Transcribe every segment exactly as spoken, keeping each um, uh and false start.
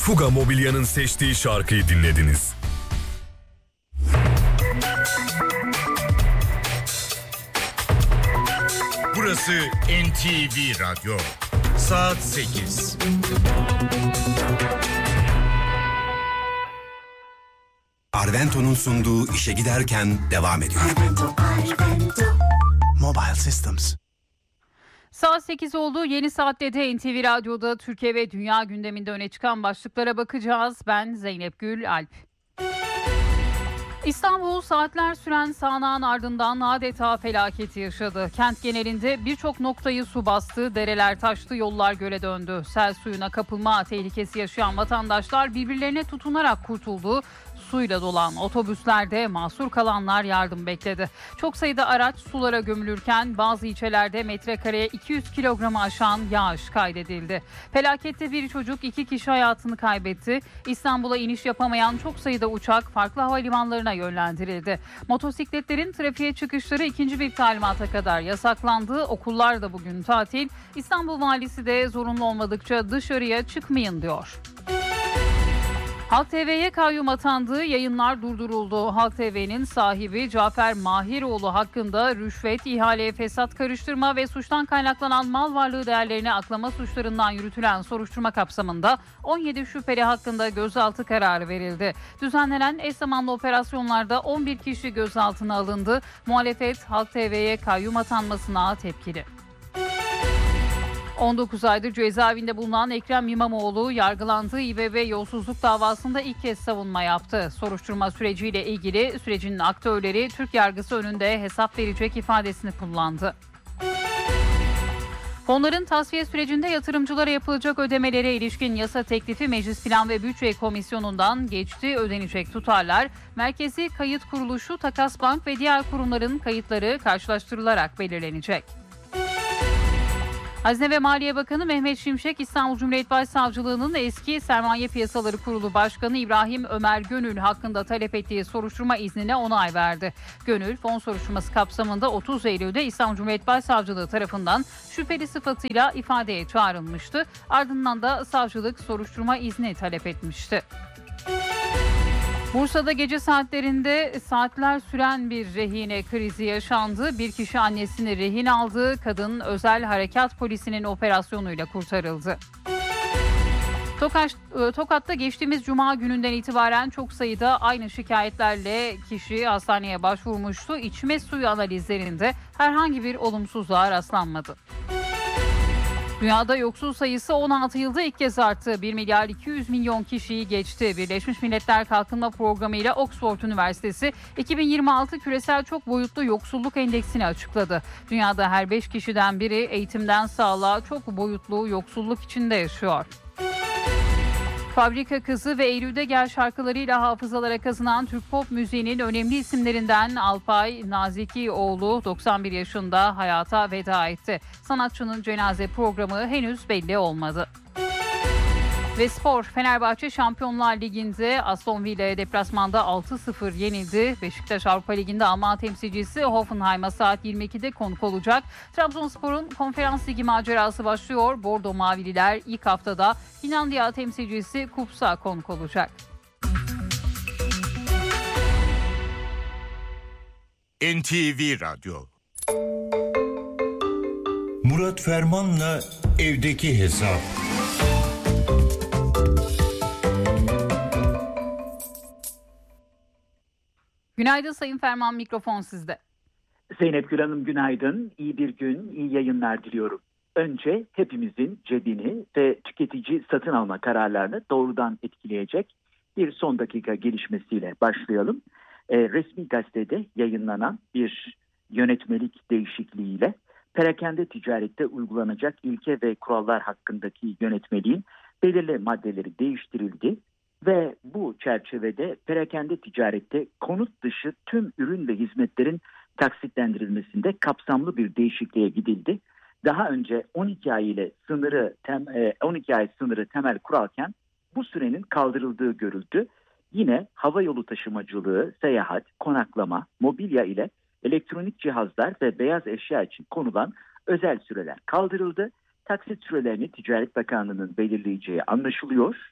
Fuga Mobilya'nın seçtiği şarkıyı dinlediniz. Burası N T V Radyo. Saat sekiz. Arvento'nun sunduğu işe giderken devam ediyor. Arvento, Arvento. Mobile Systems. Saat sekiz oldu. Yeni saatte de N T V Radyo'da Türkiye ve dünya gündeminde öne çıkan başlıklara bakacağız. Ben Zeynep Gül Alp. İstanbul saatler süren sağanağın ardından adeta felaketi yaşadı. Kent genelinde birçok noktayı su bastı, dereler taştı, yollar göle döndü. Sel suyuna kapılma tehlikesi yaşayan vatandaşlar birbirlerine tutunarak kurtuldu. Suyla dolan otobüslerde mahsur kalanlar yardım bekledi. Çok sayıda araç sulara gömülürken bazı ilçelerde metrekareye iki yüz kilogramı aşan yağış kaydedildi. Felakette bir çocuk, iki kişi hayatını kaybetti. İstanbul'a iniş yapamayan çok sayıda uçak farklı havalimanlarına yönlendirildi. Motosikletlerin trafiğe çıkışları ikinci bir talimata kadar yasaklandı. Okullar da bugün tatil. İstanbul Valisi de zorunlu olmadıkça dışarıya çıkmayın diyor. Halk T V'ye kayyum atandığı yayınlar durduruldu. Halk T V'nin sahibi Cafer Mahiroğlu hakkında rüşvet, ihale, fesat karıştırma ve suçtan kaynaklanan mal varlığı değerlerini aklama suçlarından yürütülen soruşturma kapsamında on yedi şüpheli hakkında gözaltı kararı verildi. Düzenlenen eş zamanlı operasyonlarda on bir kişi gözaltına alındı. Muhalefet Halk T V'ye kayyum atanmasına tepkili. on dokuz aydır cezaevinde bulunan Ekrem İmamoğlu yargılandığı İBB yolsuzluk davasında ilk kez savunma yaptı. Soruşturma süreciyle ilgili sürecin aktörleri Türk yargısı önünde hesap verecek ifadesini kullandı. Fonların tasfiye sürecinde yatırımcılara yapılacak ödemelere ilişkin yasa teklifi Meclis Plan ve Bütçe Komisyonu'ndan geçti. Ödenecek tutarlar Merkezi Kayıt Kuruluşu, Takas Bank ve diğer kurumların kayıtları karşılaştırılarak belirlenecek. Hazine ve Maliye Bakanı Mehmet Şimşek, İstanbul Cumhuriyet Başsavcılığı'nın eski Sermaye Piyasaları Kurulu Başkanı İbrahim Ömer Gönül hakkında talep ettiği soruşturma iznine onay verdi. Gönül, fon soruşturması kapsamında otuz Eylül'de İstanbul Cumhuriyet Başsavcılığı tarafından şüpheli sıfatıyla ifadeye çağrılmıştı. Ardından da savcılık soruşturma izni talep etmişti. Bursa'da gece saatlerinde saatler süren bir rehine krizi yaşandı. Bir kişi annesini rehin aldı. Kadın özel harekat polisinin operasyonuyla kurtarıldı. Tokat, Tokat'ta geçtiğimiz Cuma gününden itibaren çok sayıda aynı şikayetlerle kişi hastaneye başvurmuştu. İçme suyu analizlerinde herhangi bir olumsuzluğa rastlanmadı. Dünyada yoksul sayısı on altı yılda ilk kez arttı. bir milyar iki yüz milyon kişiyi geçti. Birleşmiş Milletler Kalkınma Programı ile Oxford Üniversitesi iki bin yirmi altı küresel çok boyutlu yoksulluk endeksini açıkladı. Dünyada her beş kişiden biri eğitimden sağlığa çok boyutlu yoksulluk içinde yaşıyor. Fabrika Kızı ve Eylül'de Gel şarkılarıyla hafızalara kazınan Türk pop müziğinin önemli isimlerinden Alpay Nazikioğlu doksan bir yaşında hayata veda etti. Sanatçının cenaze programı henüz belli olmadı. Ve spor, Fenerbahçe Şampiyonlar Ligi'nde Aston Villa'ya deplasmanda altı sıfır yenildi. Beşiktaş Avrupa Ligi'nde Alman temsilcisi Hoffenheim'a saat yirmi ikide konuk olacak. Trabzonspor'un Konferans Ligi macerası başlıyor. Bordo Mavililer ilk haftada Finlandiya temsilcisi Kups'a konuk olacak. N T V Radyo. Murat Ferman'la evdeki hesap. Günaydın Sayın Ferman, mikrofon sizde. Zeynep Gül Hanım günaydın. İyi bir gün, iyi yayınlar diliyorum. Önce hepimizin cebini ve tüketici satın alma kararlarını doğrudan etkileyecek bir son dakika gelişmesiyle başlayalım. E, resmi gazetede yayınlanan bir yönetmelik değişikliğiyle perakende ticarette uygulanacak ilke ve kurallar hakkındaki yönetmeliğin belirli maddeleri değiştirildi. Ve bu çerçevede perakende ticarette konut dışı tüm ürün ve hizmetlerin taksitlendirilmesinde kapsamlı bir değişikliğe gidildi. Daha önce on iki ay ile sınırı on iki ay sınırı temel kuralken bu sürenin kaldırıldığı görüldü. Yine havayolu taşımacılığı, seyahat, konaklama, mobilya ile elektronik cihazlar ve beyaz eşya için konulan özel süreler kaldırıldı. Taksit sürelerini Ticaret Bakanlığı'nın belirleyeceği anlaşılıyor.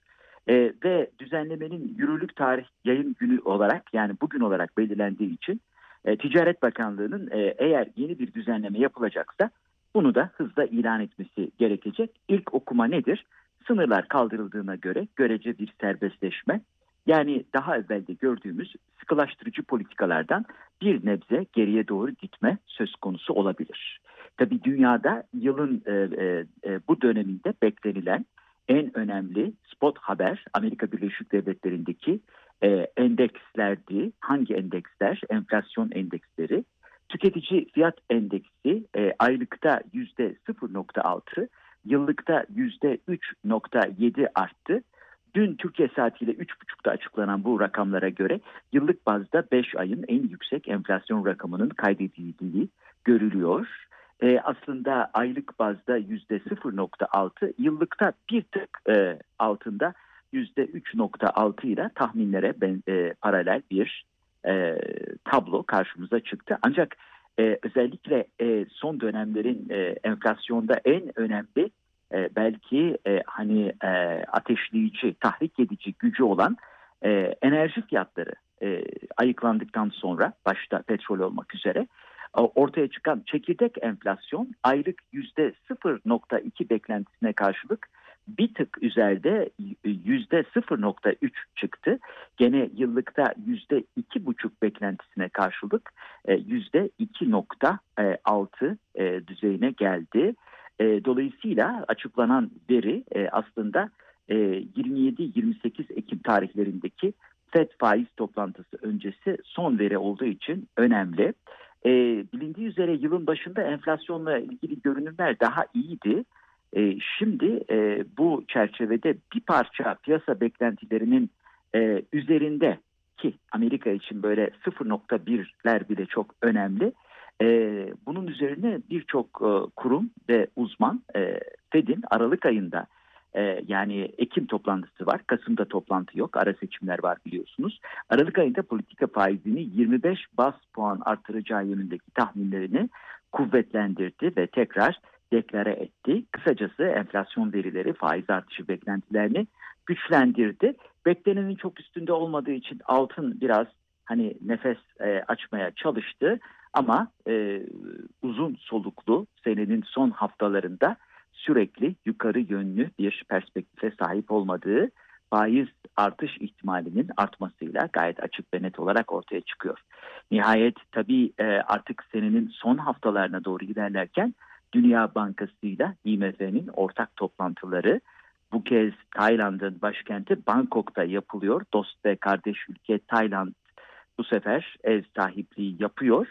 E, ve düzenlemenin yürürlük tarih yayın günü olarak, yani bugün olarak belirlendiği için e, Ticaret Bakanlığı'nın e, eğer yeni bir düzenleme yapılacaksa bunu da hızla ilan etmesi gerekecek. İlk okuma nedir? Sınırlar kaldırıldığına göre görece bir serbestleşme, yani daha evvel de gördüğümüz sıkılaştırıcı politikalardan bir nebze geriye doğru gitme söz konusu olabilir. Tabii dünyada yılın e, e, e, bu döneminde beklenilen en önemli spot haber Amerika Birleşik Devletleri'ndeki e, endekslerdi. Hangi endeksler? Enflasyon endeksleri. Tüketici fiyat endeksi e, aylıkta yüzde sıfır nokta altı, yıllıkta yüzde üç nokta yedi arttı. Dün Türkiye saatiyle üç buçukta açıklanan bu rakamlara göre yıllık bazda beş ayın en yüksek enflasyon rakamının kaydedildiği görülüyor. Ee, aslında aylık bazda yüzde sıfır nokta altı, yıllıkta bir tık e, altında yüzde üç nokta altı ile tahminlere ben, e, paralel bir e, tablo karşımıza çıktı. Ancak e, özellikle e, son dönemlerin e, enflasyonda en önemli e, belki e, hani e, ateşleyici, tahrik edici gücü olan e, enerji fiyatları e, ayıklandıktan sonra, başta petrol olmak üzere, ortaya çıkan çekirdek enflasyon aylık yüzde sıfır nokta iki beklentisine karşılık bir tık üzerinde yüzde sıfır nokta üç çıktı. Gene yıllıkta yüzde iki buçuk beklentisine karşılık yüzde iki nokta altı düzeyine geldi. Dolayısıyla açıklanan veri aslında yirmi yedi yirmi sekiz Ekim tarihlerindeki Fed faiz toplantısı öncesi son veri olduğu için önemli. E, bilindiği üzere yılın başında enflasyonla ilgili görünümler daha iyiydi. E, şimdi e, bu çerçevede bir parça piyasa beklentilerinin e, üzerinde, ki Amerika için böyle sıfır nokta birler bile çok önemli. E, bunun üzerine birçok e, kurum ve uzman e, Fed'in Aralık ayında, Ee, yani Ekim toplantısı var. Kasım'da toplantı yok. Ara seçimler var biliyorsunuz. Aralık ayında politika faizini yirmi beş bas puan artıracağı yönündeki tahminlerini kuvvetlendirdi ve tekrar deklare etti. Kısacası enflasyon verileri faiz artışı beklentilerini güçlendirdi. Beklenenin çok üstünde olmadığı için altın biraz hani nefes e, açmaya çalıştı. Ama e, uzun soluklu senenin son haftalarında sürekli yukarı yönlü bir perspektife sahip olmadığı, faiz artış ihtimalinin artmasıyla gayet açık ve net olarak ortaya çıkıyor. Nihayet tabii artık senenin son haftalarına doğru ilerlerken Dünya Bankası ile I M F'nin ortak toplantıları bu kez Tayland'ın başkenti Bangkok'ta yapılıyor. Dost ve kardeş ülke Tayland bu sefer ev sahipliği yapıyor.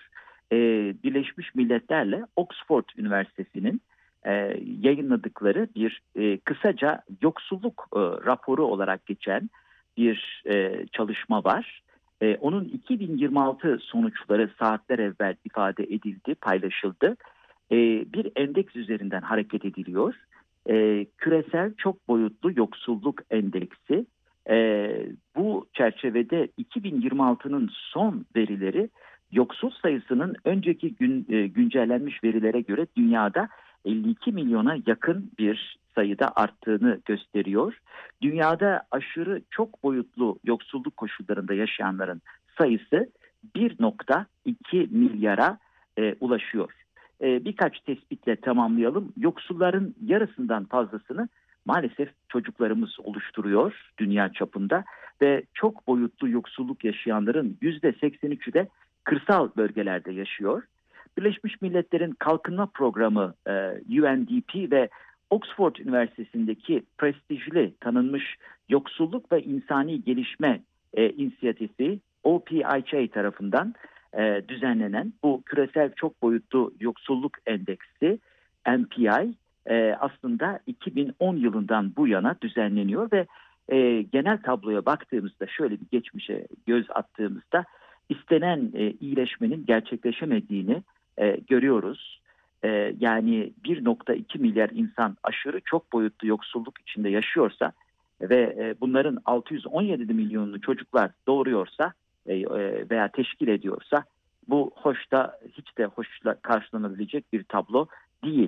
Birleşmiş Milletler'le Oxford Üniversitesi'nin E, yayınladıkları bir e, kısaca yoksulluk e, raporu olarak geçen bir e, çalışma var. E, onun iki bin yirmi altı sonuçları saatler evvel ifade edildi, paylaşıldı. E, bir endeks üzerinden hareket ediliyor. E, küresel çok boyutlu yoksulluk endeksi. E, bu çerçevede iki bin yirmi altının son verileri yoksul sayısının önceki gün e, güncellenmiş verilere göre dünyada elli iki milyona yakın bir sayıda arttığını gösteriyor. Dünyada aşırı çok boyutlu yoksulluk koşullarında yaşayanların sayısı bir nokta iki milyara e, ulaşıyor. E, birkaç tespitle tamamlayalım. Yoksulların yarısından fazlasını maalesef çocuklarımız oluşturuyor dünya çapında ve çok boyutlu yoksulluk yaşayanların yüzde seksen üçü de kırsal bölgelerde yaşıyor. Birleşmiş Milletler'in Kalkınma Programı U N D P ve Oxford Üniversitesi'ndeki prestijli tanınmış Yoksulluk ve İnsani Gelişme İnisiyatifi O P I H tarafından düzenlenen bu küresel çok boyutlu yoksulluk endeksi M P I aslında iki bin on yılından bu yana düzenleniyor ve genel tabloya baktığımızda, şöyle bir geçmişe göz attığımızda istenen iyileşmenin gerçekleşemediğini E, görüyoruz. E, yani bir nokta iki milyar insan aşırı çok boyutlu yoksulluk içinde yaşıyorsa ve e, bunların altı yüz on yedi milyonlu çocuklar doğuruyorsa e, e, veya teşkil ediyorsa bu hoş da hiç de hoşla karşılanabilecek bir tablo değil.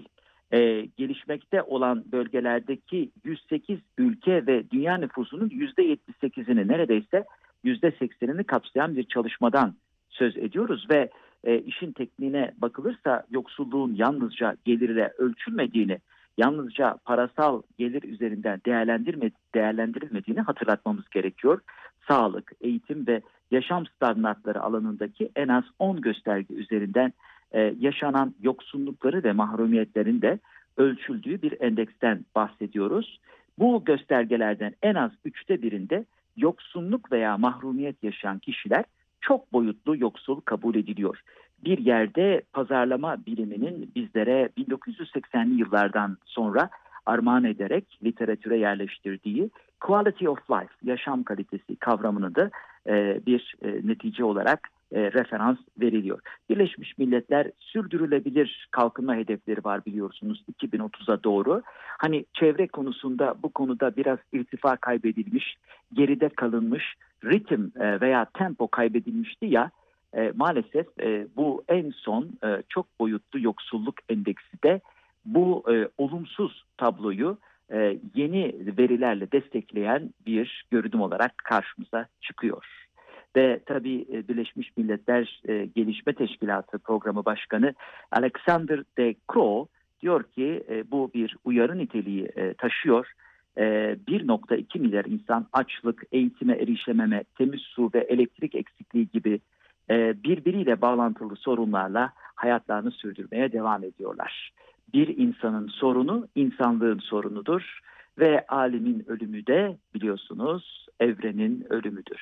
e, gelişmekte olan bölgelerdeki yüz sekiz ülke ve dünya nüfusunun yüzde yetmiş sekizini, neredeyse yüzde seksenini kapsayan bir çalışmadan söz ediyoruz ve e, işin tekniğine bakılırsa yoksulluğun yalnızca gelirle ölçülmediğini, yalnızca parasal gelir üzerinden değerlendirme, değerlendirilmediğini hatırlatmamız gerekiyor. Sağlık, eğitim ve yaşam standartları alanındaki en az on gösterge üzerinden e, yaşanan yoksullukları ve mahrumiyetlerin de ölçüldüğü bir endeksten bahsediyoruz. Bu göstergelerden en az üçte birinde yoksulluk veya mahrumiyet yaşayan kişiler çok boyutlu yoksul kabul ediliyor. Bir yerde pazarlama biliminin bizlere bin dokuz yüz seksenli yıllardan sonra armağan ederek literatüre yerleştirdiği quality of life, yaşam kalitesi kavramını da e, bir e, netice olarak e, referans veriliyor. Birleşmiş Milletler sürdürülebilir kalkınma hedefleri var biliyorsunuz iki bin otuza doğru. Hani çevre konusunda bu konuda biraz irtifa kaybedilmiş, geride kalınmış, ritim e, veya tempo kaybedilmişti ya. E, maalesef e, bu en son e, çok boyutlu yoksulluk endeksi de bu e, olumsuz tabloyu e, yeni verilerle destekleyen bir görünüm olarak karşımıza çıkıyor. Ve tabii e, Birleşmiş Milletler e, Gelişme Teşkilatı Programı Başkanı Alexander de Croo diyor ki e, bu bir uyarı niteliği e, taşıyor. E, bir virgül iki milyar insan açlık, eğitime erişememe, temiz su ve elektrik eksikliği gibi birbiriyle bağlantılı sorunlarla hayatlarını sürdürmeye devam ediyorlar. Bir insanın sorunu insanlığın sorunudur ve alemin ölümü de biliyorsunuz evrenin ölümüdür.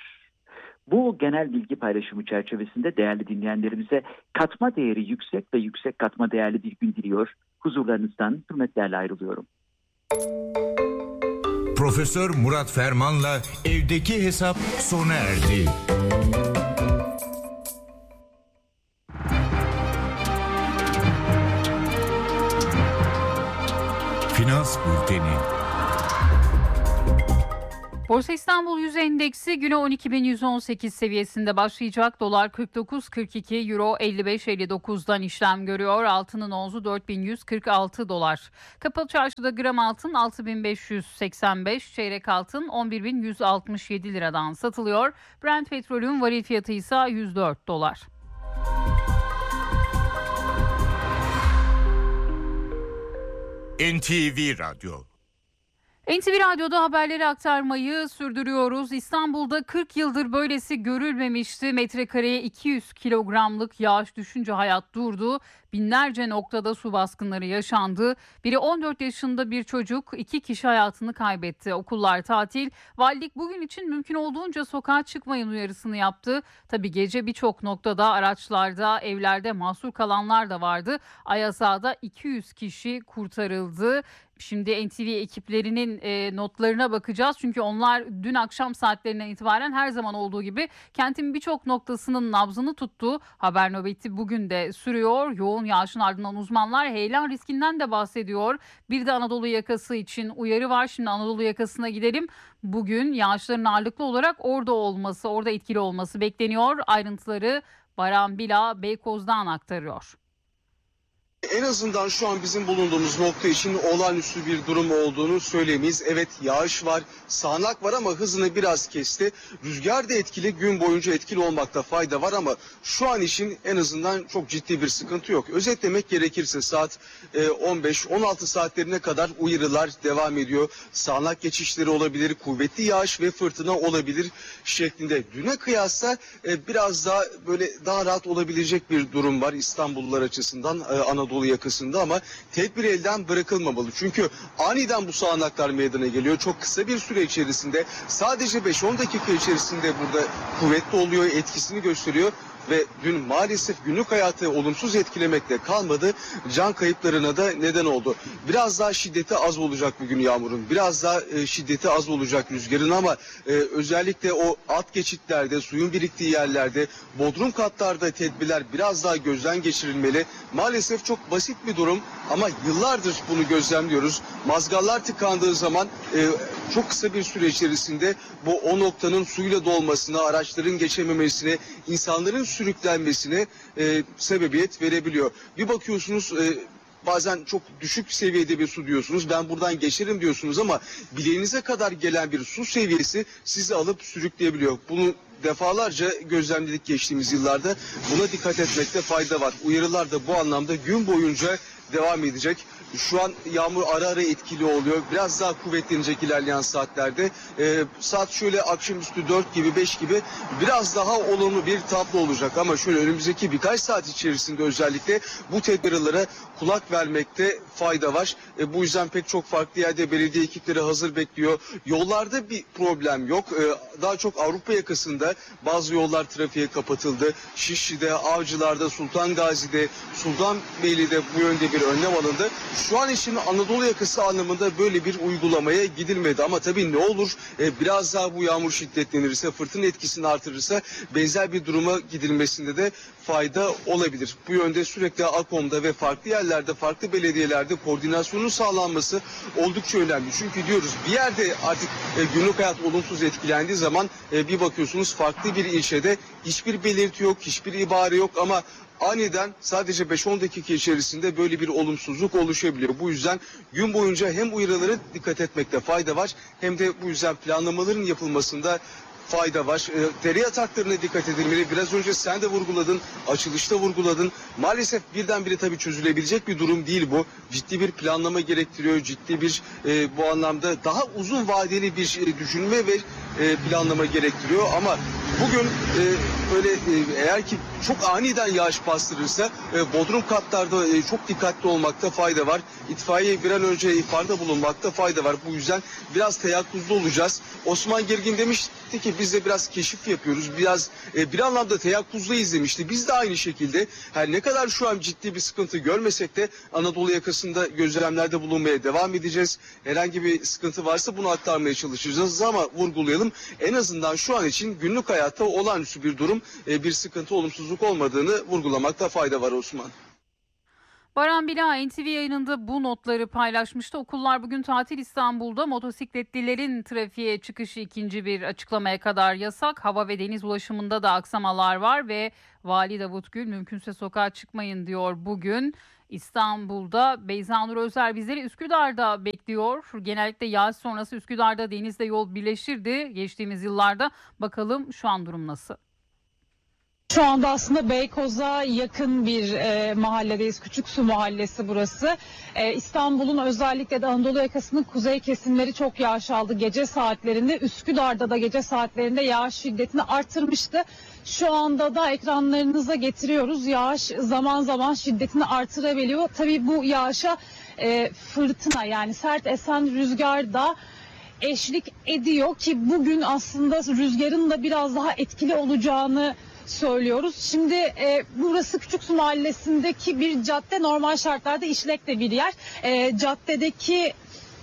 Bu genel bilgi paylaşımı çerçevesinde değerli dinleyenlerimize katma değeri yüksek ve yüksek katma değerli bir gün diliyor. Huzurlarınızdan hürmetlerle ayrılıyorum. Profesör Murat Ferman'la evdeki hesap sona erdi. Finans Bülteni. Borsa İstanbul Yüz Endeksi güne on iki bin yüz on sekiz seviyesinde başlayacak. Dolar kırk dokuz kırk iki, Euro elli beş elli dokuzdan işlem görüyor. Altının onzu dört bin yüz kırk altı dolar. Kapalı çarşıda gram altın altı bin beş yüz seksen beş, çeyrek altın on bir bin yüz altmış yedi liradan satılıyor. Brent petrolün varil fiyatı ise yüz dört dolar. N T V Radyo. N T V Radyo'da haberleri aktarmayı sürdürüyoruz. İstanbul'da kırk yıldır böylesi görülmemişti. Metrekareye iki yüz kilogramlık yağış düşünce hayat durdu. Binlerce noktada su baskınları yaşandı. Biri on dört yaşında bir çocuk, iki kişi hayatını kaybetti. Okullar tatil. Valilik bugün için mümkün olduğunca sokağa çıkmayın uyarısını yaptı. Tabii gece birçok noktada araçlarda, evlerde mahsur kalanlar da vardı. Ayazağa'da iki yüz kişi kurtarıldı. Şimdi N T V ekiplerinin e, notlarına bakacağız. Çünkü onlar dün akşam saatlerinden itibaren her zaman olduğu gibi kentin birçok noktasının nabzını tuttu. Haber nöbeti bugün de sürüyor. Yoğun yağışın ardından uzmanlar heyelan riskinden de bahsediyor. Bir de Anadolu yakası için uyarı var. Şimdi Anadolu yakasına gidelim. Bugün yağışların ağırlıklı olarak orada olması, orada etkili olması bekleniyor. Ayrıntıları Baran Bila Beykoz'dan aktarıyor. En azından şu an bizim bulunduğumuz nokta için olağanüstü bir durum olduğunu söyleyemeyiz. Evet, yağış var, sağanak var ama hızını biraz kesti. Rüzgar da etkili, gün boyunca etkili olmakta fayda var ama şu an için en azından çok ciddi bir sıkıntı yok. Özetlemek gerekirse saat on beş on altı saatlerine kadar uyarılar devam ediyor. Sağanak geçişleri olabilir, kuvvetli yağış ve fırtına olabilir şeklinde. Düne kıyasla biraz daha böyle daha rahat olabilecek bir durum var İstanbullular açısından, Anadolu yakasında, ama tedbir elden bırakılmamalı. Çünkü aniden bu sağanaklar meydana geliyor. Çok kısa bir süre içerisinde, sadece beş on dakika içerisinde burada kuvvetli oluyor, etkisini gösteriyor. Ve dün maalesef günlük hayatı olumsuz etkilemekle kalmadı, can kayıplarına da neden oldu. Biraz daha şiddeti az olacak bugün yağmurun, biraz daha e, şiddeti az olacak rüzgarın ama e, özellikle o alt geçitlerde, suyun biriktiği yerlerde, bodrum katlarda tedbirler biraz daha gözden geçirilmeli. Maalesef çok basit bir durum ama yıllardır bunu gözlemliyoruz. Mazgallar tıkandığı zaman e, çok kısa bir süre içerisinde bu o noktanın suyla dolmasına, araçların geçememesine, insanların sürüklenmesine e, sebebiyet verebiliyor. Bir bakıyorsunuz e, bazen çok düşük seviyede bir su diyorsunuz. Ben buradan geçerim diyorsunuz ama bileğinize kadar gelen bir su seviyesi sizi alıp sürükleyebiliyor. Bunu defalarca gözlemledik geçtiğimiz yıllarda. Buna dikkat etmekte fayda var. Uyarılar da bu anlamda gün boyunca devam edecek. Şu an yağmur ara ara etkili oluyor. Biraz daha kuvvetlenecek ilerleyen saatlerde. Ee, saat şöyle akşamüstü dört gibi beş gibi biraz daha olumlu bir tablo olacak. Ama şöyle önümüzdeki birkaç saat içerisinde özellikle bu tedbirlere kulak vermekte fayda var. E, bu yüzden pek çok farklı yerde belediye ekipleri hazır bekliyor. Yollarda bir problem yok. E, daha çok Avrupa yakasında bazı yollar trafiğe kapatıldı. Şişli'de, Avcılar'da, Sultan Gazi'de, Sultanbeyli'de bu yönde bir önlem alındı. Şu an için Anadolu yakası anlamında böyle bir uygulamaya gidilmedi. Ama tabii ne olur e, biraz daha bu yağmur şiddetlenirse, fırtına etkisini artırırsa benzer bir duruma gidilmesinde de fayda olabilir. Bu yönde sürekli AKOM'da ve farklı yerlerde, farklı belediyelerde koordinasyonun sağlanması oldukça önemli. Çünkü diyoruz bir yerde artık e, günlük hayat olumsuz etkilendiği zaman e, bir bakıyorsunuz farklı bir ilçede hiçbir belirti yok, hiçbir ibare yok ama aniden sadece beş on dakika içerisinde böyle bir olumsuzluk oluşabiliyor. Bu yüzden gün boyunca hem uyarılara dikkat etmekte fayda var hem de bu yüzden planlamaların yapılmasında fayda var. E, dere yataklarına dikkat edilmeli. Biraz önce sen de vurguladın, açılışta vurguladın. Maalesef birdenbire tabii çözülebilecek bir durum değil bu. Ciddi bir planlama gerektiriyor. Ciddi bir e, bu anlamda daha uzun vadeli bir şey, düşünme ve e, planlama gerektiriyor. Ama bugün e, böyle e, eğer ki çok aniden yağış bastırırsa e, bodrum katlarda e, çok dikkatli olmakta fayda var. İtfaiye bir an önce ihbarda bulunmakta fayda var. Bu yüzden biraz teyakkuzlu olacağız. Osman Gergin demişti ki biz de biraz keşif yapıyoruz. Biraz e, bir anlamda teyakkuzlu izlemişti. Biz de aynı şekilde her ne kadar şu an ciddi bir sıkıntı görmesek de Anadolu yakasında gözlemlerde bulunmaya devam edeceğiz. Herhangi bir sıkıntı varsa bunu aktarmaya çalışacağız ama vurgulayalım. En azından şu an için günlük hayatta olağanüstü bir durum, e, bir sıkıntı, olumsuzluk olmadığını vurgulamakta fayda var Osman. Baran Bila N T V yayınında bu notları paylaşmıştı. Okullar bugün tatil. İstanbul'da motosikletlilerin trafiğe çıkışı ikinci bir açıklamaya kadar yasak. Hava ve deniz ulaşımında da aksamalar var ve Vali Davut Gül mümkünse sokağa çıkmayın diyor bugün. İstanbul'da Beyzanur Özer bizleri Üsküdar'da bekliyor. Genellikle yağış sonrası Üsküdar'da denizle yol birleşirdi geçtiğimiz yıllarda. Bakalım şu an durum nasıl? Şu anda aslında Beykoz'a yakın bir e, mahalledeyiz. Küçüksu Mahallesi burası. E, İstanbul'un özellikle de Anadolu yakasının kuzey kesimleri çok yağış aldı gece saatlerinde. Üsküdar'da da gece saatlerinde yağış şiddetini artırmıştı. Şu anda da ekranlarınıza getiriyoruz. Yağış zaman zaman şiddetini artırabiliyor. Tabii bu yağışa e, fırtına yani sert esen rüzgar da eşlik ediyor ki bugün aslında rüzgarın da biraz daha etkili olacağını söylüyoruz. Şimdi e, burası Küçüksu Mahallesi'ndeki bir cadde, normal şartlarda işlek de bir yer. E, caddedeki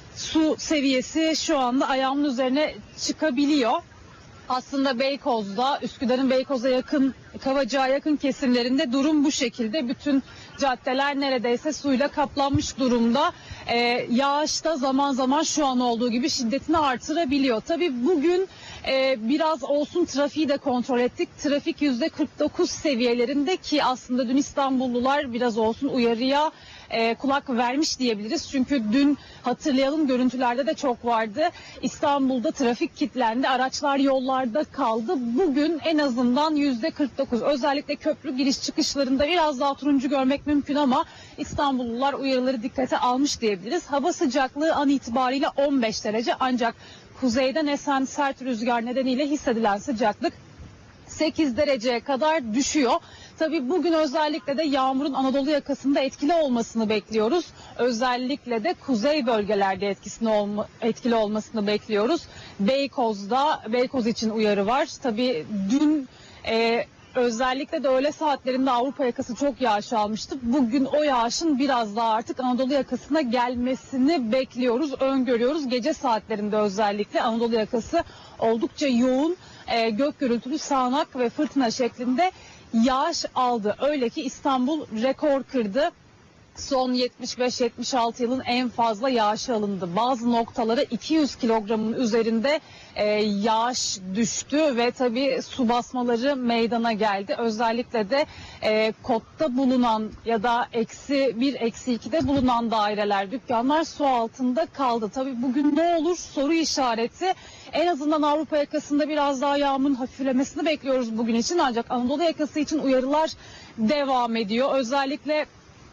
su seviyesi şu anda ayağımın üzerine çıkabiliyor. Aslında Beykoz'da, Üsküdar'ın Beykoz'a yakın, Kavacık'a yakın kesimlerinde durum bu şekilde. Bütün caddeler neredeyse suyla kaplanmış durumda. Ee, yağış da zaman zaman şu an olduğu gibi şiddetini artırabiliyor. Tabii bugün e, biraz olsun trafiği de kontrol ettik. Trafik yüzde kırk dokuz seviyelerinde ki aslında dün İstanbullular biraz olsun uyarıya e, kulak vermiş diyebiliriz. Çünkü dün hatırlayalım görüntülerde de çok vardı. İstanbul'da trafik kilitlendi, araçlar yollarda kaldı. Bugün en azından yüzde kırk dokuz. Özellikle köprü giriş çıkışlarında biraz daha turuncu görmek mümkün ama İstanbullular uyarıları dikkate almış diyebiliriz. Hava sıcaklığı an itibariyle on beş derece ancak kuzeyden esen sert rüzgar nedeniyle hissedilen sıcaklık sekiz dereceye kadar düşüyor. Tabii bugün özellikle de yağmurun Anadolu yakasında etkili olmasını bekliyoruz. Özellikle de kuzey bölgelerde etkisini olma, etkili olmasını bekliyoruz. Beykoz'da, Beykoz için uyarı var. Tabii dün e, özellikle de öğle saatlerinde Avrupa yakası çok yağış almıştı. Bugün o yağışın biraz daha artık Anadolu yakasına gelmesini bekliyoruz, öngörüyoruz. Gece saatlerinde özellikle Anadolu yakası oldukça yoğun, e, gök gürültülü sağanak ve fırtına şeklinde yağış aldı. Öyle ki İstanbul rekor kırdı. son yetmiş beş yetmiş altı yılın en fazla yağışı alındı. Bazı noktalara iki yüz kilogramın üzerinde e, yağış düştü ve tabii su basmaları meydana geldi. Özellikle de e, kodda bulunan ya da eksi bir eksi ikide bulunan daireler, dükkanlar su altında kaldı. Tabii bugün ne olur soru işareti. En azından Avrupa yakasında biraz daha yağmurun hafiflemesini bekliyoruz bugün için. Ancak Anadolu yakası için uyarılar devam ediyor. Özellikle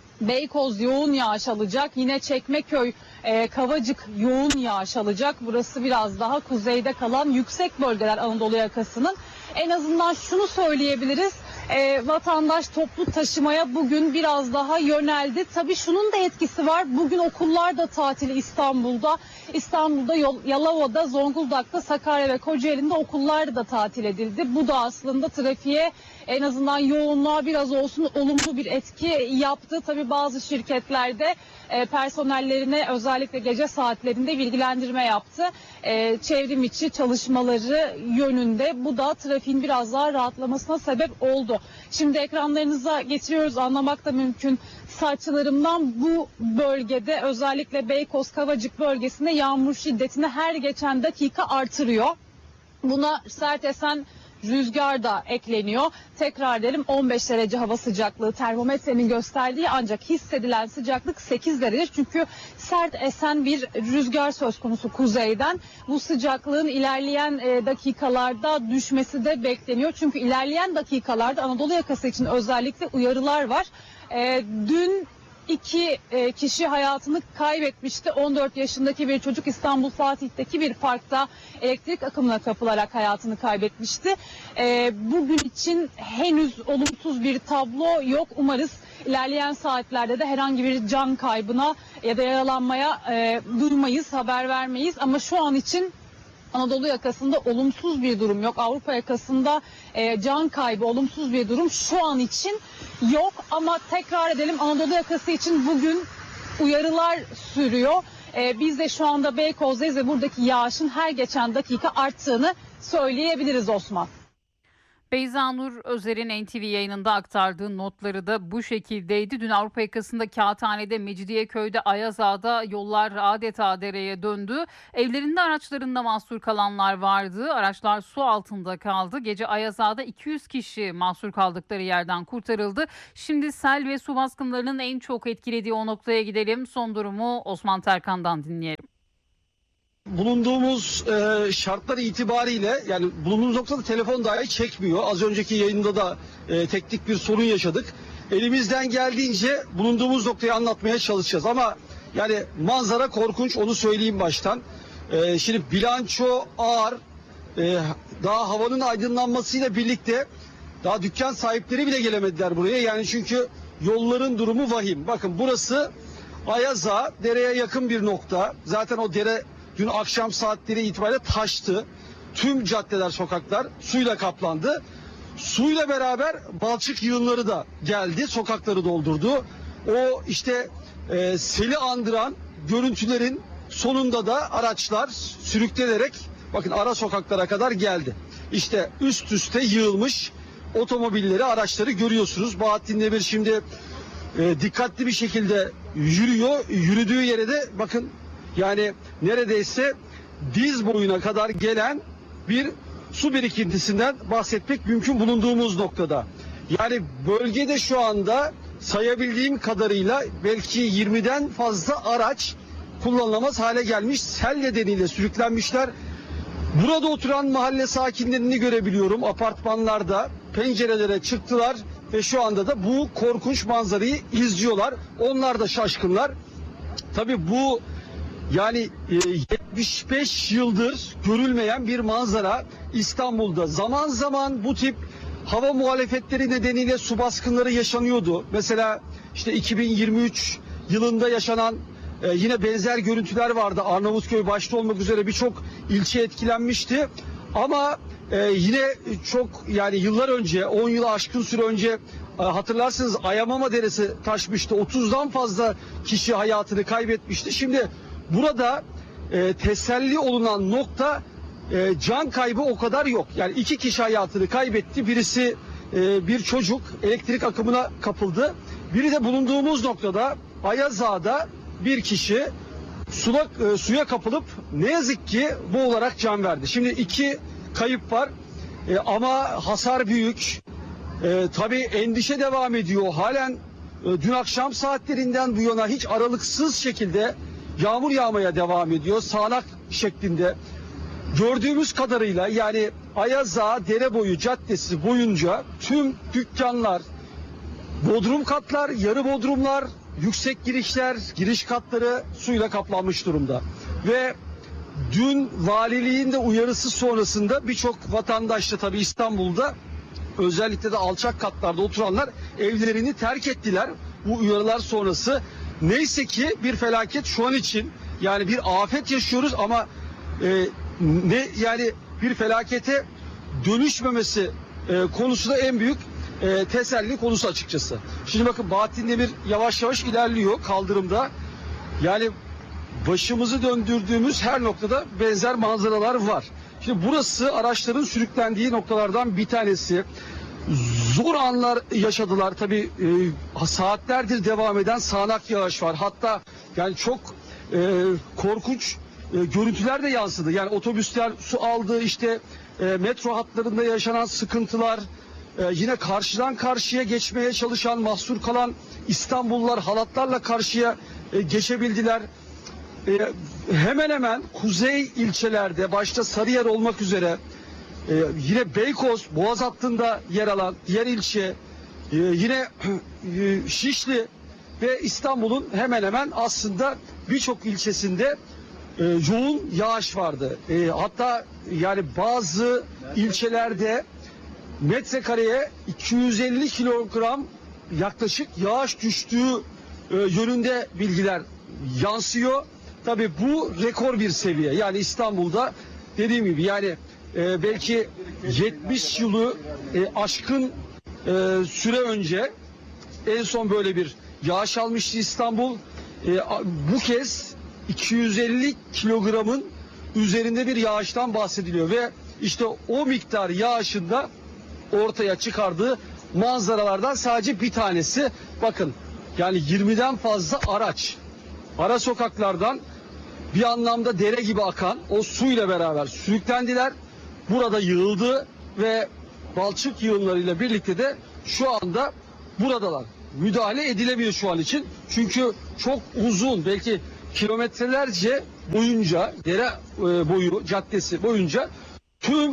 Beykoz yoğun yağış alacak. Yine Çekmeköy, e, Kavacık yoğun yağış alacak. Burası biraz daha kuzeyde kalan yüksek bölgeler Anadolu yakasının. En azından şunu söyleyebiliriz. E, vatandaş toplu taşımaya bugün biraz daha yöneldi. Tabii şunun da etkisi var. Bugün okullar da tatil İstanbul'da. İstanbul'da, Yalova'da, Zonguldak'ta, Sakarya ve Kocaeli'nde okullar da tatil edildi. Bu da aslında trafiğe, en azından yoğunluğa biraz olsun olumlu bir etki yaptı. Tabii bazı şirketlerde e, personellerine özellikle gece saatlerinde bilgilendirme yaptı. E, çevrim içi çalışmaları yönünde. Bu da trafiğin biraz daha rahatlamasına sebep oldu. Şimdi ekranlarınıza getiriyoruz, anlamak da mümkün. Saçlarımdan bu bölgede, özellikle Beykoz Kavacık bölgesinde yağmur şiddetini her geçen dakika artırıyor. Buna sert esen rüzgar da ekleniyor. Tekrar edelim, on beş derece hava sıcaklığı termometrenin gösterdiği, ancak hissedilen sıcaklık sekiz derece. Çünkü sert esen bir rüzgar söz konusu kuzeyden. Bu sıcaklığın ilerleyen e, dakikalarda düşmesi de bekleniyor. Çünkü ilerleyen dakikalarda Anadolu yakası için özellikle uyarılar var. E, dün İki e, kişi hayatını kaybetmişti. on dört yaşındaki bir çocuk İstanbul Fatih'teki bir parkta elektrik akımına kapılarak hayatını kaybetmişti. E, bugün için henüz olumsuz bir tablo yok. Umarız ilerleyen saatlerde de herhangi bir can kaybına ya da yaralanmaya e, duymayız, haber vermeyiz. Ama şu an için Anadolu yakasında olumsuz bir durum yok. Avrupa yakasında e, can kaybı, olumsuz bir durum şu an için yok. Ama tekrar edelim, Anadolu yakası için bugün uyarılar sürüyor. E, biz de şu anda Beykoz'dayız ve buradaki yağışın her geçen dakika arttığını söyleyebiliriz Osman. Beyza Nur Özer'in N T V yayınında aktardığı notları da bu şekildeydi. Dün Avrupa yakasında Kağıthane'de, Mecidiyeköy'de, Ayazağa'da yollar adeta dereye döndü. Evlerinde, araçlarında mahsur kalanlar vardı. Araçlar su altında kaldı. Gece Ayazağa'da iki yüz kişi mahsur kaldıkları yerden kurtarıldı. Şimdi sel ve su baskınlarının en çok etkilediği o noktaya gidelim. Son durumu Osman Terkan'dan dinleyelim. Bulunduğumuz e, şartlar itibariyle, yani bulunduğumuz noktada telefon dahi çekmiyor. Az önceki yayında da e, teknik bir sorun yaşadık. Elimizden geldiğince bulunduğumuz noktayı anlatmaya çalışacağız. Ama yani manzara korkunç, onu söyleyeyim baştan. E, şimdi bilanço ağır. E, daha havanın aydınlanmasıyla birlikte daha dükkan sahipleri bile gelemediler buraya. Yani çünkü yolların durumu vahim. Bakın burası Ayaza, dereye yakın bir nokta. Zaten o dere dün akşam saatleri itibariyle taştı. Tüm caddeler, sokaklar suyla kaplandı. Suyla beraber balçık yığınları da geldi, sokakları doldurdu. O işte e, seli andıran görüntülerin sonunda da araçlar sürüklenerek bakın ara sokaklara kadar geldi. İşte üst üste yığılmış otomobilleri, araçları görüyorsunuz. Bahattin Demir şimdi e, dikkatli bir şekilde yürüyor. Yürüdüğü yere de bakın, yani neredeyse diz boyuna kadar gelen bir su birikintisinden bahsetmek mümkün bulunduğumuz noktada. Yani bölgede şu anda sayabildiğim kadarıyla belki yirmiden fazla araç kullanılamaz hale gelmiş. Sel nedeniyle sürüklenmişler. Burada oturan mahalle sakinlerini görebiliyorum. Apartmanlarda pencerelere çıktılar ve şu anda da bu korkunç manzarayı izliyorlar. Onlar da şaşkınlar. Tabii bu yani yetmiş beş yıldır görülmeyen bir manzara İstanbul'da. Zaman zaman bu tip hava muhalefetleri nedeniyle su baskınları yaşanıyordu. Mesela işte iki bin yirmi üç yılında yaşanan e, yine benzer görüntüler vardı. Arnavutköy başta olmak üzere birçok ilçe etkilenmişti. Ama e, yine çok, yani yıllar önce, on yılı aşkın süre önce e, hatırlarsınız Ayamama Deresi taşmıştı. otuzdan fazla kişi hayatını kaybetmişti. Şimdi burada e, teselli olunan nokta, e, can kaybı o kadar yok. Yani iki kişi hayatını kaybetti. Birisi e, bir çocuk elektrik akımına kapıldı. Biri de bulunduğumuz noktada Ayazağa'da bir kişi suya, e, suya kapılıp ne yazık ki boğularak can verdi. Şimdi iki kayıp var e, ama hasar büyük. E, tabii endişe devam ediyor. Halen e, dün akşam saatlerinden bu yana hiç aralıksız şekilde yağmur yağmaya devam ediyor. Sağanak şeklinde. Gördüğümüz kadarıyla yani Ayazağa Dereboyu Caddesi boyunca tüm dükkanlar, bodrum katlar, yarı bodrumlar, yüksek girişler, giriş katları suyla kaplanmış durumda. Ve dün valiliğin de uyarısı sonrasında birçok vatandaş da tabii İstanbul'da özellikle de alçak katlarda oturanlar evlerini terk ettiler bu uyarılar sonrası. Neyse ki bir felaket şu an için, yani bir afet yaşıyoruz ama e, ne yani bir felakete dönüşmemesi e, konusu da en büyük e, teselli konusu açıkçası. Şimdi bakın Bahattin Demir yavaş yavaş ilerliyor kaldırımda. Yani başımızı döndürdüğümüz her noktada benzer manzaralar var. Şimdi burası araçların sürüklendiği noktalardan bir tanesi. Zor anlar yaşadılar tabii, e, saatlerdir devam eden sağanak yağış var. Hatta yani çok e, korkunç e, görüntüler de yansıdı. Yani otobüsler su aldı, işte e, metro hatlarında yaşanan sıkıntılar, e, yine karşıdan karşıya geçmeye çalışan, mahsur kalan İstanbullular halatlarla karşıya e, geçebildiler. E, hemen hemen kuzey ilçelerde başta Sarıyer olmak üzere e, yine Beykoz, Boğaz hattında yer alan diğer ilçe, e, yine e, Şişli ve İstanbul'un hemen hemen aslında birçok ilçesinde e, yoğun yağış vardı. E, hatta yani bazı ilçelerde metrekareye iki yüz elli kilogram yaklaşık yağış düştüğü e, yönünde bilgiler yansıyor. Tabii bu rekor bir seviye. Yani İstanbul'da dediğim gibi yani e, belki yetmiş yılı e, aşkın e, süre önce en son böyle bir yağış almıştı İstanbul. E, bu kez iki yüz elli kilogramın üzerinde bir yağıştan bahsediliyor ve işte o miktar yağışında ortaya çıkardığı manzaralardan sadece bir tanesi. Bakın yani yirmiden fazla araç ara sokaklardan bir anlamda dere gibi akan o suyla beraber sürüklendiler. Burada yığıldı ve balçık yığınlarıyla birlikte de şu anda buradalar. Müdahale edilemiyor şu an için. Çünkü çok uzun, belki kilometrelerce boyunca, dere boyu caddesi boyunca tüm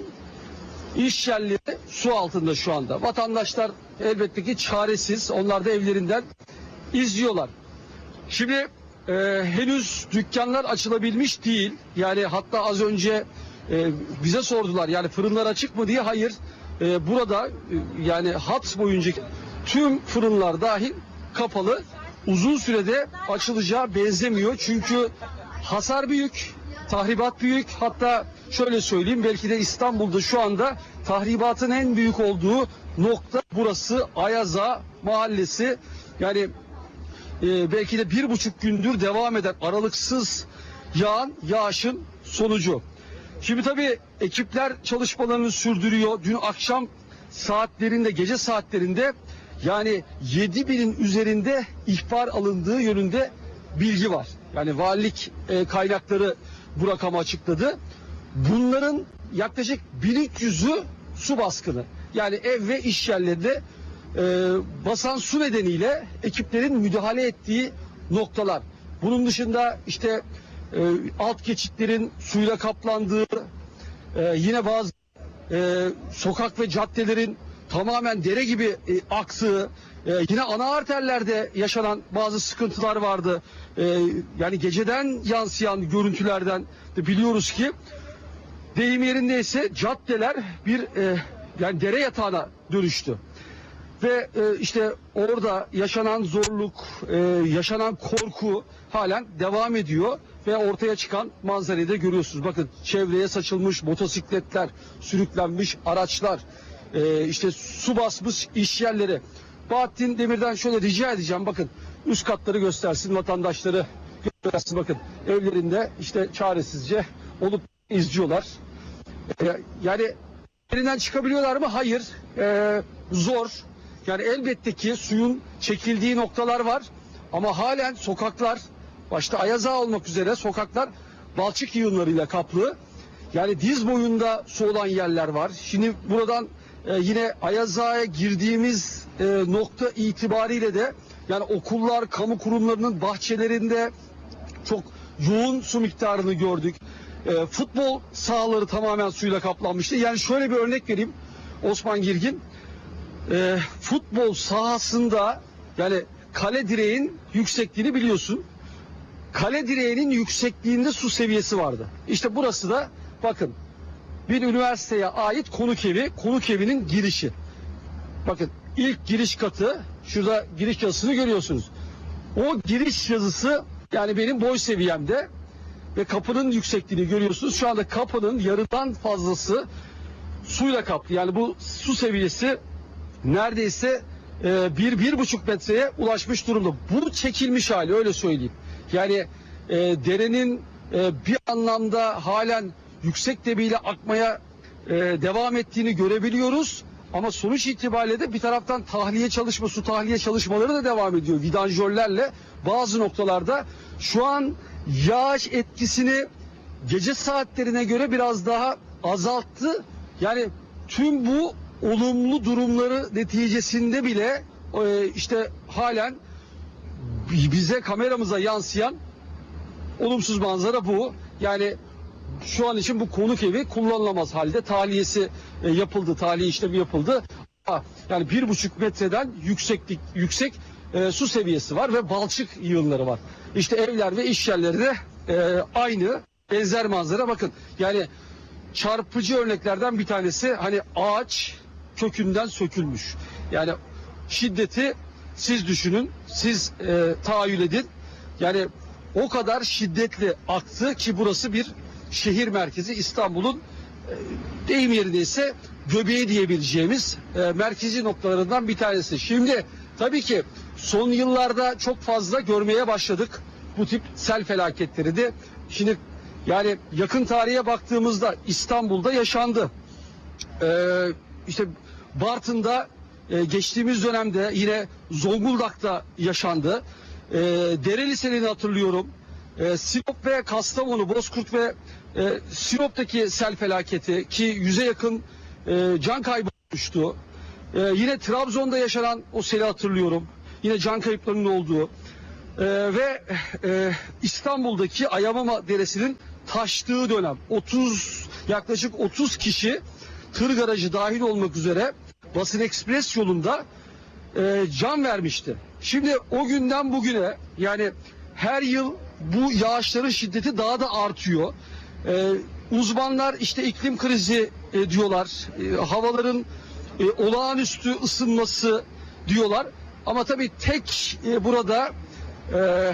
iş yerleri su altında şu anda. Vatandaşlar elbette ki çaresiz. Onlar da evlerinden izliyorlar. Şimdi e, henüz dükkanlar açılabilmiş değil. Yani hatta az önce e, bize sordular yani fırınlar açık mı diye. Hayır. E, burada e, yani hat boyunca tüm fırınlar dahil kapalı. Uzun sürede açılacağı benzemiyor. Çünkü hasar büyük, tahribat büyük. Hatta şöyle söyleyeyim, belki de İstanbul'da şu anda tahribatın en büyük olduğu nokta burası, Ayazağa mahallesi. Yani e, belki de bir buçuk gündür devam eden aralıksız yağan yağışın sonucu. Şimdi tabii ekipler çalışmalarını sürdürüyor. Dün akşam saatlerinde, gece saatlerinde yani yedi binin üzerinde ihbar alındığı yönünde bilgi var. Yani valilik e, kaynakları bu rakamı açıkladı. Bunların yaklaşık bin üç yüzü su baskını. Yani ev ve iş yerlerinde e, basan su nedeniyle ekiplerin müdahale ettiği noktalar. Bunun dışında işte e, alt geçitlerin suyla kaplandığı, e, yine bazı e, sokak ve caddelerin tamamen dere gibi e, aktığı, e, yine ana arterlerde yaşanan bazı sıkıntılar vardı. E, yani geceden yansıyan görüntülerden de biliyoruz ki deyim yerindeyse caddeler bir e, yani dere yatağına dönüştü. Ve e, işte orada yaşanan zorluk, e, yaşanan korku halen devam ediyor ve ortaya çıkan manzarayı da görüyorsunuz. Bakın çevreye saçılmış motosikletler, sürüklenmiş araçlar, e, işte su basmış iş yerleri. Bahattin Demir'den şöyle rica edeceğim, bakın üst katları göstersin, vatandaşları göstersin. Bakın evlerinde işte çaresizce olup izliyorlar. E, yani elinden çıkabiliyorlar mı? Hayır. E, zor. Yani elbette ki suyun çekildiği noktalar var Ama halen sokaklar, başta Ayaz Ağa olmak üzere sokaklar balçık yığınlarıyla kaplı. Yani diz boyunda su olan yerler var. Şimdi buradan e, yine Ayaz Ağa'ya girdiğimiz e, nokta itibariyle de yani okullar, kamu kurumlarının bahçelerinde çok yoğun su miktarını gördük. E, futbol sahaları tamamen suyla kaplanmıştı. Yani şöyle bir örnek vereyim Osman Girgin. E, futbol sahasında yani kale direğin yüksekliğini biliyorsun. Kale direğinin yüksekliğinde su seviyesi vardı. İşte burası da bakın bir üniversiteye ait konuk evi, konuk evinin girişi. Bakın ilk giriş katı, şurada giriş yazısını görüyorsunuz. O giriş yazısı yani benim boy seviyemde ve kapının yüksekliğini görüyorsunuz. Şu anda kapının yarıdan fazlası suyla kaplı. Yani bu su seviyesi neredeyse e, bir, bir buçuk metreye ulaşmış durumda. Bu çekilmiş hali, öyle söyleyeyim. Yani e, derenin e, bir anlamda halen yüksek debiyle akmaya e, devam ettiğini görebiliyoruz. Ama sonuç itibariyle de bir taraftan tahliye çalışma, su tahliye çalışmaları da devam ediyor. Vidanjörlerle bazı noktalarda şu an yağış etkisini gece saatlerine göre biraz daha azalttı. Yani tüm bu olumlu durumları neticesinde bile e, işte halen bize kameramıza yansıyan olumsuz manzara bu. Yani şu an için bu konuk evi kullanılamaz halde. Tahliyesi e, yapıldı, tahliye işlemi yapıldı. Yani bir buçuk metreden yükseklik yüksek e, su seviyesi var ve balçık yığınları var. İşte evler ve iş yerleri de e, aynı benzer manzara. Bakın yani çarpıcı örneklerden bir tanesi hani ağaç kökünden sökülmüş. Yani şiddeti siz düşünün, siz e, tahayyül edin. Yani o kadar şiddetli aktı ki burası bir şehir merkezi, İstanbul'un e, deyim yerindeyse göbeği diyebileceğimiz e, merkezi noktalarından bir tanesi. Şimdi tabii ki son yıllarda çok fazla görmeye başladık bu tip sel felaketleri de. Şimdi yani yakın tarihe baktığımızda İstanbul'da yaşandı. Ee, işte Bartın'da e, geçtiğimiz dönemde yine Zonguldak'ta yaşandı. E, Dereli selini hatırlıyorum. E, Sinop ve Kastamonu, Bozkurt ve e, Sinop'taki sel felaketi ki yüze yakın e, can kaybı olmuştu. E, yine Trabzon'da yaşanan o seli hatırlıyorum. Yine can kayıplarının olduğu. E, ve e, İstanbul'daki Ayamama Deresi'nin taştığı dönem otuz yaklaşık otuz kişi tır garajı dahil olmak üzere Basın Ekspres yolunda e, can vermişti. Şimdi o günden bugüne yani her yıl bu yağışların şiddeti daha da artıyor. E, uzmanlar işte iklim krizi e, diyorlar. E, havaların e, olağanüstü ısınması diyorlar. Ama tabii tek e, burada e,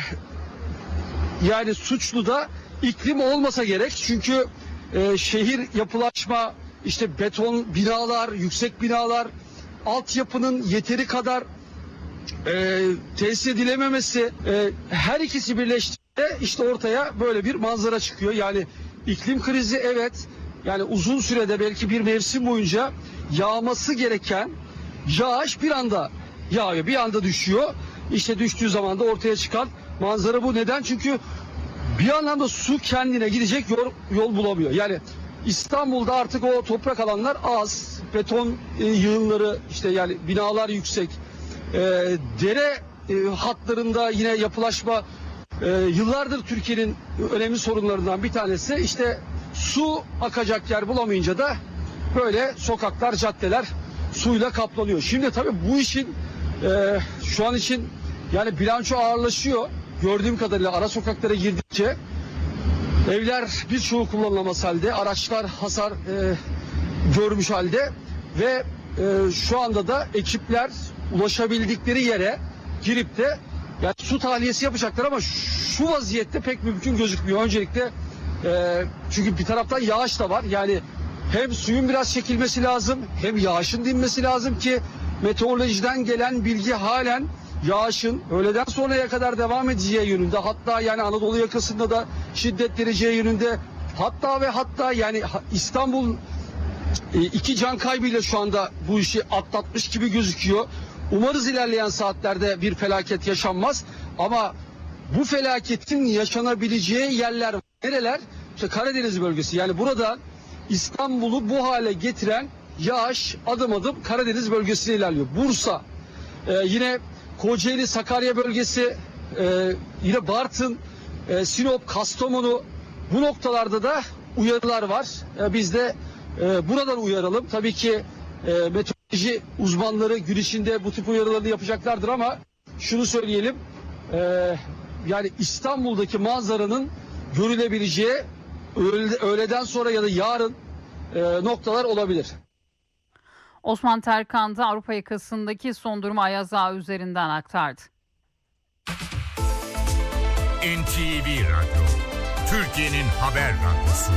yani suçlu da iklim olmasa gerek. Çünkü e, şehir yapılaşma, işte beton binalar, yüksek binalar, altyapının yeteri kadar e, tesis edilememesi, e, her ikisi birleştiğinde işte ortaya böyle bir manzara çıkıyor. Yani iklim krizi evet, yani uzun sürede belki bir mevsim boyunca yağması gereken yağış bir anda yağıyor, bir anda düşüyor. İşte düştüğü zaman da ortaya çıkan manzara bu. Neden? Çünkü bir anlamda su kendine gidecek yol, yol bulamıyor. Yani İstanbul'da artık o toprak alanlar az, beton e, yığınları, işte yani binalar yüksek, e, dere e, hatlarında yine yapılaşma e, yıllardır Türkiye'nin önemli sorunlarından bir tanesi. İşte su akacak yer bulamayınca da böyle sokaklar, caddeler suyla kaplanıyor. Şimdi tabii bu işin e, şu an için yani bilanço ağırlaşıyor. Gördüğüm kadarıyla ara sokaklara girdikçe evler birçoğu kullanılamaz halde, araçlar hasar e, görmüş halde ve e, şu anda da ekipler ulaşabildikleri yere girip de yani su tahliyesi yapacaklar ama şu vaziyette pek mümkün gözükmüyor. Öncelikle e, çünkü bir taraftan yağış da var. Yani hem suyun biraz çekilmesi lazım, hem yağışın dinmesi lazım ki meteorolojiden gelen bilgi halen yağışın öğleden sonraya kadar devam edeceği yönünde, hatta yani Anadolu yakasında da şiddet vereceği yönünde, hatta ve hatta yani İstanbul e, iki can kaybıyla şu anda bu işi atlatmış gibi gözüküyor. Umarız ilerleyen saatlerde bir felaket yaşanmaz Ama bu felaketin yaşanabileceği yerler nereler? İşte Karadeniz bölgesi. Yani burada İstanbul'u bu hale getiren yağış adım adım Karadeniz bölgesine ilerliyor. Bursa, e, yine Kocaeli, Sakarya bölgesi, e, yine Bartın, e, Sinop, Kastamonu, bu noktalarda da uyarılar var. E, biz de e, buradan uyaralım. Tabii ki e, meteoroloji uzmanları gün içinde bu tip uyarılarını yapacaklardır ama şunu söyleyelim. E, yani İstanbul'daki manzaranın görülebileceği öğle, öğleden sonra ya da yarın e, noktalar olabilir. Osman Terkan da Avrupa yakasındaki son durumu Ayaz Ağa üzerinden aktardı. N T V Radyo, Türkiye'nin haber radyosu.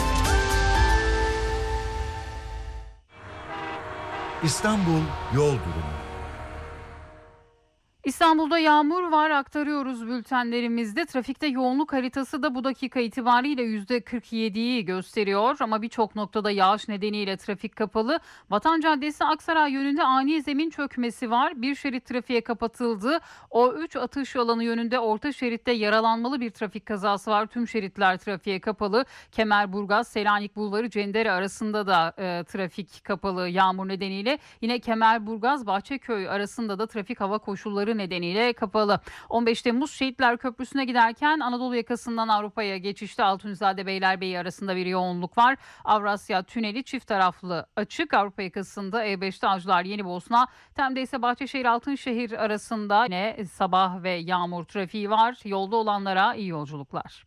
İstanbul yol durumu. İstanbul'da yağmur var, aktarıyoruz bültenlerimizde. Trafikte yoğunluk haritası da bu dakika itibariyle yüzde kırk yediyi gösteriyor. Ama birçok noktada yağış nedeniyle trafik kapalı. Vatan Caddesi Aksaray yönünde ani zemin çökmesi var. Bir şerit trafiğe kapatıldı. O üç atış alanı yönünde orta şeritte yaralanmalı bir trafik kazası var. Tüm şeritler trafiğe kapalı. Kemerburgaz, Selanik Bulvarı, Cendere arasında da e, trafik kapalı yağmur nedeniyle. Yine Kemerburgaz, Bahçeköy arasında da trafik hava koşulları nedeniyle kapalı. on beş Temmuz Şehitler Köprüsü'ne giderken Anadolu yakasından Avrupa'ya geçişte Altunizade Beylerbeyi arasında bir yoğunluk var. Avrasya Tüneli çift taraflı açık. Avrupa yakasında E beşte Avcılar Yenibosna, Tem'de ise Bahçeşehir Altınşehir arasında yine sabah ve yağmur trafiği var. Yolda olanlara iyi yolculuklar.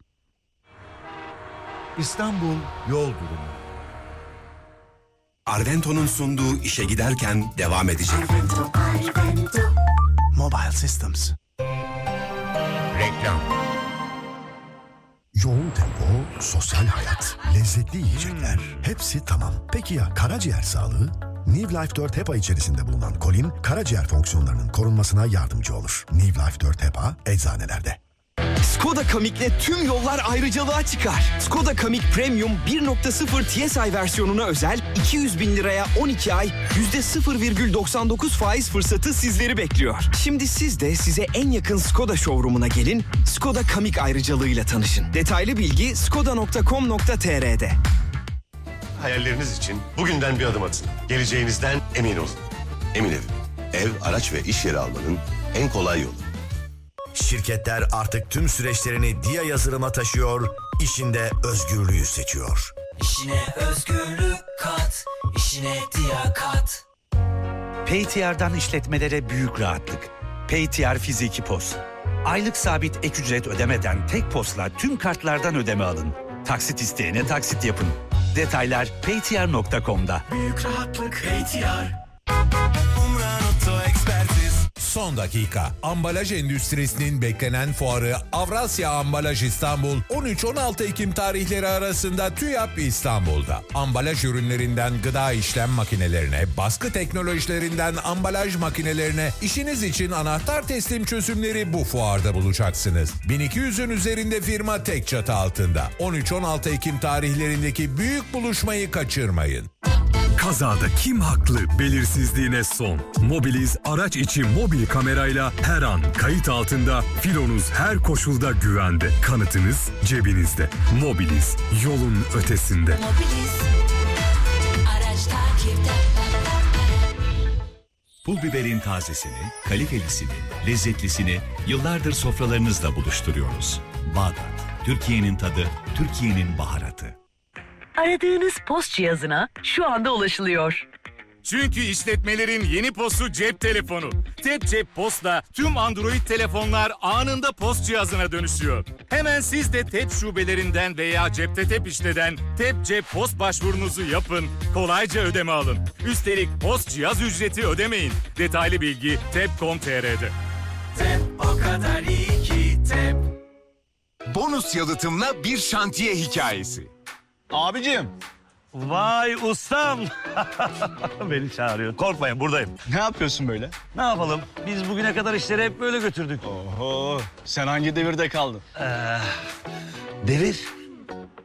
İstanbul yol durumu. Arvento'nun sunduğu işe giderken devam edecek. Arvento, Arvento. Mobile Systems. Reklam. Yoğun tempo, sosyal hayat, lezzetli yiyecekler. Hepsi tamam. Peki ya karaciğer sağlığı? New Life dört HEPA içerisinde bulunan kolin, karaciğer fonksiyonlarının korunmasına yardımcı olur. New Life dört HEPA eczanelerde. Skoda Kamik'le tüm yollar ayrıcalığa çıkar. Skoda Kamik Premium bir nokta sıfır T S I versiyonuna özel iki yüz bin liraya on iki ay yüzde sıfır virgül doksan dokuz faiz fırsatı sizleri bekliyor. Şimdi siz de size en yakın Skoda showroom'una gelin, Skoda Kamik ayrıcalığıyla tanışın. Detaylı bilgi skoda nokta com nokta tr'de. Hayalleriniz için bugünden bir adım atın. Geleceğinizden emin olun. Emin Ev. Ev, araç ve iş yeri almanın en kolay yolu. Şirketler artık tüm süreçlerini Dia yazılıma taşıyor, işinde özgürlüğü seçiyor. İşine özgürlük kat, işine Dia kat. Paytr işletmelere büyük rahatlık. Paytr Fiziki Pos. Aylık sabit ek ücret ödemeden tek posla tüm kartlardan ödeme alın. Taksit isteyene taksit yapın. Detaylar paytr nokta com'da. Büyük rahatlık Paytr. Son dakika. Ambalaj endüstrisinin beklenen fuarı Avrasya Ambalaj İstanbul on üç on altı Ekim tarihleri arasında TÜYAP İstanbul'da. Ambalaj ürünlerinden gıda işlem makinelerine, baskı teknolojilerinden ambalaj makinelerine, işiniz için anahtar teslim çözümleri bu fuarda bulacaksınız. bin iki yüzün üzerinde firma tek çatı altında. on üç on altı Ekim tarihlerindeki büyük buluşmayı kaçırmayın. Kazada kim haklı belirsizliğine son. Mobiliz araç içi mobil kamerayla her an kayıt altında, filonuz her koşulda güvende. Kanıtınız cebinizde. Mobiliz, yolun ötesinde. Mobiliz, araç takipte. Pul biberin tazesini, kalitelisini, lezzetlisini yıllardır sofralarınızla buluşturuyoruz. Bağdat, Türkiye'nin tadı, Türkiye'nin baharatı. Aradığınız post cihazına şu anda ulaşılıyor. Çünkü işletmelerin yeni postu cep telefonu. Tep Cep Post'la tüm Android telefonlar anında post cihazına dönüşüyor. Hemen siz de Tep şubelerinden veya Cepte Tep işleden Tep Cep Post başvurunuzu yapın. Kolayca ödeme alın. Üstelik post cihaz ücreti ödemeyin. Detaylı bilgi tep nokta com nokta tr'de. Tep o kadar iyi ki Tep. Bonus yalıtımla bir şantiye hikayesi. Abicim. Vay ustam. Beni çağırıyor. Korkmayın, buradayım. Ne yapıyorsun böyle? Ne yapalım? Biz bugüne kadar işleri hep böyle götürdük. Oho. Sen hangi devirde kaldın? Ee, devir?